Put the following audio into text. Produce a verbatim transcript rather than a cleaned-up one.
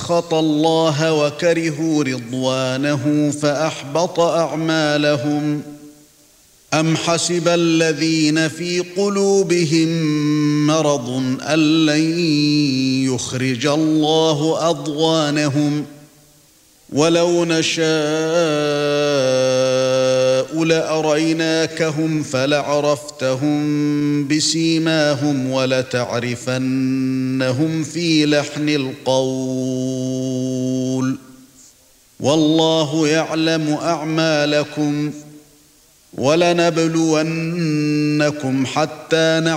أسخط الله وكرهوا رضوانه فأحبط أعمالهم أم حسب الذين في قلوبهم مرض أن لن يخرج الله أضغانهم ولو نشاء لأريناكهم فلعرفتهم بسيماهم ولتعرفنهم في لحن القول والله يعلم أعمالكم ولنبلونكم حتى نعلم